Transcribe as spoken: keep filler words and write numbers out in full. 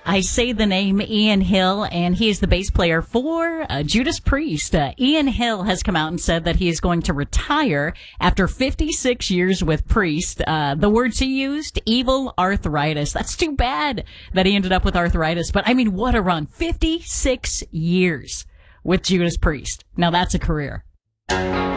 I say the name Ian Hill, and he is the bass player for uh, Judas Priest. Uh, Ian Hill has come out and said that he is going to retire after fifty-six years with Priest. Uh, the words he used, evil arthritis. That's too bad that he ended up with arthritis. But, I mean, what a run. fifty-six years with Judas Priest. Now, that's a career.